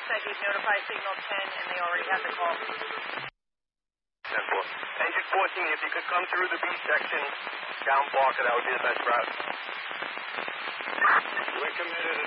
said he'd notify Signal 10, and they already had the call. 10-4. Engine 14, if you could come through the B section, down Barker, that would be the best route. We're committed.